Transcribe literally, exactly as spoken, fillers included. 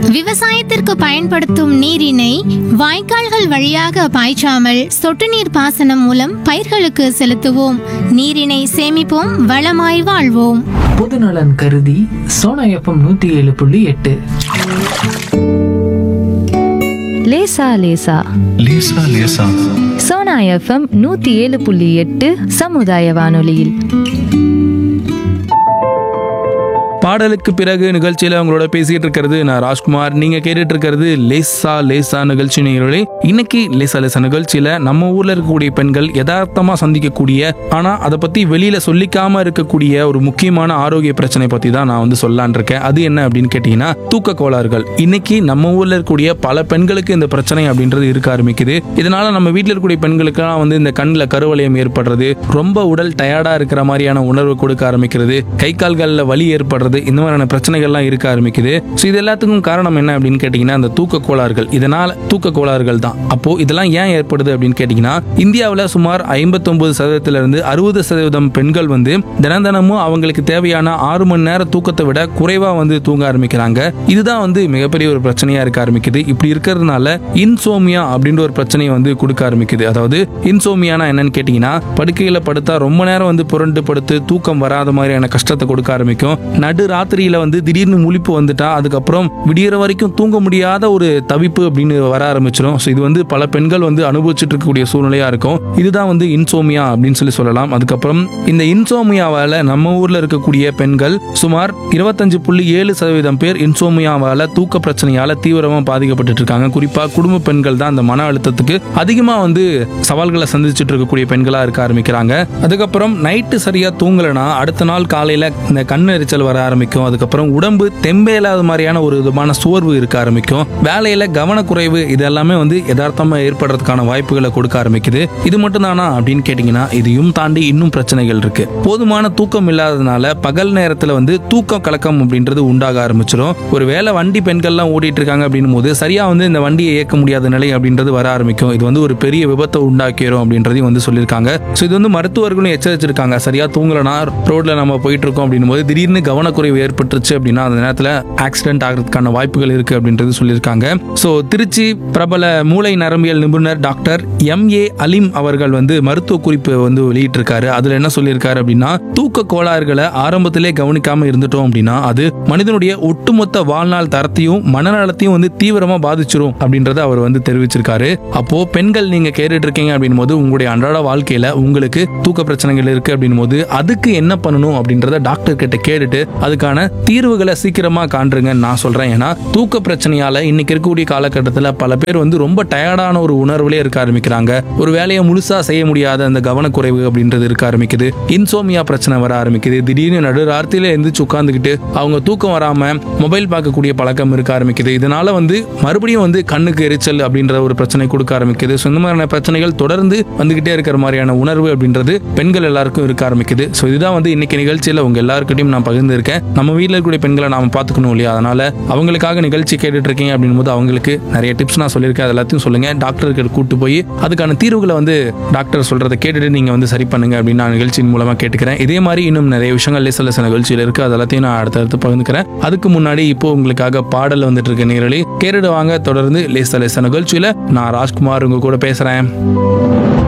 விவசாயத்திற்கு பயன்படுத்தும் நீரினை வாய்க்கால்கள் வழியாக பாய்ச்சாமல் சொட்டு நீர் பாசனம் மூலம் பயிர்களுக்கு செலுத்துவோம். நீரினை சேமிப்போம், வளமாய் வாழ்வோம். பொதுநலன் கருதி சோனா எஃப்எம் நூத்தி ஏழு புள்ளி எட்டு. லேசா லேசா லேசா லேசா சோனா எஃப்எம் நூத்தி ஏழு புள்ளி எட்டு சமுதாய வானொலியில். பாடலுக்கு பிறகு நிகழ்ச்சியில உங்களோட பேசிட்டு இருக்கிறது நான் ராஜ்குமார். நீங்க கேட்டுட்டு இருக்கிறது லேசா லேசா நிகழ்ச்சி. நேயர்களே, இன்னைக்கு லேசா லேசா நிகழ்ச்சியில நம்ம ஊர்ல இருக்கக்கூடிய பெண்கள் யதார்த்தமா சந்திக்கக்கூடிய ஆனா அதை பத்தி வெளியில சொல்லிக்காம இருக்கக்கூடிய ஒரு முக்கியமான ஆரோக்கிய பிரச்சனை பத்தி தான் நான் வந்து சொல்லலான் இருக்கேன். அது என்ன அப்படின்னு கேட்டீங்கன்னா தூக்க கோளாறுகள். இன்னைக்கு நம்ம ஊர்ல இருக்கக்கூடிய பல பெண்களுக்கு இந்த பிரச்சனை அப்படின்றது இருக்க ஆரம்பிக்குது. இதனால நம்ம வீட்டில் இருக்கக்கூடிய பெண்களுக்கெல்லாம் வந்து இந்த கண்ணில் கருவளையம் ஏற்படுறது, ரொம்ப உடல் டயர்டா இருக்கிற மாதிரியான உணர்வு கொடுக்க ஆரம்பிக்கிறது, கை கால்கள்ல வலி ஏற்படுறது, இந்த மாதிரியான பிரச்சனைகள்லாம் இருக்க ஆரம்பிக்குது. ஸோ இது எல்லாத்துக்கும் காரணம் என்ன அப்படின்னு கேட்டீங்கன்னா அந்த தூக்க கோளாறுகள். இதனால தூக்க கோளாறுகள் தான். அப்போ இதெல்லாம் ஏன் ஏற்படுது அப்படின்னு கேட்டீங்கன்னா இந்தியாவில் சுமார் ஐம்பத்தி ஒன்பது சதவீதத்திலிருந்து அறுபது சதவீதம் பெண்கள் வந்து தினம் தினமும் அவங்களுக்கு தேவையான ஆறு மணி நேரம் தூக்கத்தை விட குறைவா வந்து தூங்க ஆரம்பிக்கிறாங்க. இதுதான் வந்து மிகப்பெரிய ஒரு பிரச்சனையா இருக்க ஆரம்பிக்குது. இப்படி இருக்கிறதுனால இன்சோமியா அப்படின்ற ஒரு பிரச்சனையை வந்து கொடுக்க ஆரம்பிக்குது. அதாவது இன்சோமியானா என்னன்னு கேட்டீங்கன்னா படுக்கையில படுத்தா ரொம்ப நேரம் வந்து புரண்டு படுத்து தூக்கம் வராத மாதிரியான கஷ்டத்தை கொடுக்க ஆரம்பிக்கும். நடு ராத்திரியில வந்து திடீர்னு முழிப்பு வந்துட்டா அதுக்கப்புறம் விடியற வரைக்கும் தூங்க முடியாத ஒரு தவிப்பு அப்படின்னு வர ஆரம்பிச்சிடும். ஸோ இது வந்து பல பெண்கள் வந்து அனுபவிச்சுட்டு இருக்கக்கூடிய சூழ்நிலையா இருக்கும். இதுதான் வந்து இன்சோமியா அப்படின்னு சொல்லி சொல்லலாம். அதுக்கப்புறம் இந்த இன்சோமியாவால நம்ம ஊர்ல இருக்கக்கூடிய பெண்கள் சுமார் இருபத்தஞ்சு புள்ளி ஏழு சதவீதம் பேர் இன்சோமியாவால தூக்க பிரச்சனையால தீவிரமா பாதிக்கப்பட்டு இருக்காங்க. குறிப்பா குடும்ப பெண்கள் தான் அந்த மன அழுத்தத்துக்கு அதிகமா வந்து சவால்களை சந்திச்சுட்டு இருக்கக்கூடிய பெண்களா இருக்க ஆரம்பிக்கிறாங்க. அதுக்கப்புறம் நைட்டு சரியா தூங்கலனா அடுத்த நாள் காலையில இந்த கண் எரிச்சல் வர ஆரம்பிக்கும். அதுக்கப்புறம் உடம்பு தெம்பே இல்லாத மாதிரியான ஒரு விதமான சோர்வு இருக்க ஆரம்பிக்கும். வேலையில கவனக்குறைவு, இது எல்லாமே வந்து யதார்த்தமா ஏற்படுறதுக்கான வாய்ப்புகளை கொடுக்க ஆரம்பிக்குது. இது மட்டும் தானா அப்படின்னு கேட்டீங்கன்னா இதையும் தாண்டி இன்னும் பிரச்சனைகள் இருக்கு. போதுமான தூக்கம் இல்லாததுனால பகல் நேரத்துல வந்து தூக்கம் கலக்கம் அப்படின்றது உண்டாக ஆரம்பிச்சிடும். ஒரு வேலை வண்டி பெண்கள்லாம் ஓடிட்டு இருக்காங்க அப்படின்னும் போது சரியா வந்து இந்த வண்டியை இயக்க முடியாத நிலை அப்படின்றது வர ஆரம்பிக்கும். இது வந்து ஒரு பெரிய விபத்தை உண்டாக்கிடும் அப்படின்றதையும் வந்து சொல்லியிருக்காங்க. ஸோ இது வந்து மருத்துவர்களும் எச்சரிச்சிருக்காங்க. சரியா தூங்கலனா ரோட்ல நம்ம போயிட்டு இருக்கோம் அப்படின்னும் போது திடீர்னு கவனக்குறைவு ஏற்பட்டுருச்சு அப்படின்னா அந்த நேரத்தில் ஆக்சிடென்ட் ஆகிறதுக்கான வாய்ப்புகள் இருக்கு அப்படின்றது சொல்லியிருக்காங்க. ஸோ திருச்சி பிரபல மூளை நரம்பியல் நிபுணர் டாக்டர் எம் ஏ அலீம் அவர்கள் வந்து மருத்துவ குறிப்பு வந்து வெளியிட்டிருக்காரு. அதுல என்ன சொல்லியிருக்காரு அப்படின்னா தூக்க கோளாறுகளை ஆரம்பத்திலே கவனிக்காம இருந்துட்டோம் அப்படின்னா அது மனிதனுடைய ஒட்டுமொத்த வாழ்நாள் தரத்தையும் மனநலத்தையும் வந்து தீவிரமா பாதிச்சிரும் அப்படின்றத அவர் வந்து தெரிவிச்சிருக்காரு. அப்போ பெண்கள் நீங்க கேட்டுட்டு இருக்கீங்க அப்படின் போது உங்களுடைய அன்றாட வாழ்க்கையில உங்களுக்கு தூக்க பிரச்சனைகள் இருக்கு அப்படின் போது அதுக்கு என்ன பண்ணணும் அப்படின்றத டாக்டர் கிட்ட கேட்டுட்டு அதுக்கான தீர்வுகளை சீக்கிரமா காண்றுங்க நான் சொல்றேன். ஏன்னா தூக்க பிரச்சனையால இன்னைக்கு இருக்கக்கூடிய காலகட்டத்தில் பல பேர் வந்து ரொம்ப டயர்டான ஒரு உணர்வுலே இருக்க ஆரம்பிக்கிறாங்க. ஒரு வேலையை முழுசா செய்ய முடியாத அந்த கவனக்குறைவு அப்படின்றது இருக்க ஆரம்பிக்குது. இன்சோமியா பிரச்சனை வர ஆரம்பிக்குது. திடீர்னு நடு ராத்திரியில எந்திரிச்சு உட்கார்ந்துக்கிட்டு அவங்க தூக்கம் வராம மொபைல் பார்க்கக்கூடிய பழக்கம் இருக்க ஆரம்பிக்குது. இதனால வந்து மறுபடியும் வந்து கண்ணுக்கு எரிச்சல் அப்படின்ற ஒரு பிரச்சனை கொடுக்க ஆரம்பிக்குது. இந்த மாதிரியான பிரச்சனைகள் தொடர்ந்து வந்துகிட்டே இருக்கிற மாதிரியான உணர்வு அப்படின்றது பெண்கள் எல்லாருக்கும் இருக்க ஆரம்பிக்குது. ஸோ இதுதான் வந்து இன்னைக்கு நிகழ்ச்சியில உங்க எல்லாருக்கிட்டையும் நான் பகிர்ந்து இருக்கேன். நம்ம வீட்டில் இருக்கக்கூடிய பெண்களை நாம பார்த்துக்கணும் இல்லையா? அதனால அவங்களுக்காக நிகழ்ச்சி கேட்டுட்டு இருக்கீங்க அப்படின் போது அவங்களுக்கு நிறைய டிப்ஸ் நான் சொல்லியிருக்கேன். அது எல்லாத்தையும் சொல்லுங்க. டாக்டருக்கு கூட்டு போய் அதுக்கான தீர்வுகளை வந்து டாக்டர் சொல்றதை கேட்டுட்டு நீங்க வந்து சரி பண்ணுங்க அப்படின்னு நான் நிகழ்ச்சியின் மூலமா கேட்டுக்கிறேன். இதே மாதிரி இன்னும் நிறைய விஷயங்கள் லேசா லேசா நிகழ்ச்சியில் இருக்கு. அது எல்லாத்தையும் நான் அடுத்தடுத்து பகிர்ந்துக்கிறேன். அதுக்கு முன்னாடி இப்போ உங்களுக்காக பாடல் வந்துட்டு இருக்க நேரலை கேட்டுட்டு வாங்க. தொடர்ந்து லேசா லேசா நிகழ்ச்சியில நான் ராஜ்குமார் உங்க கூட பேசுறேன்.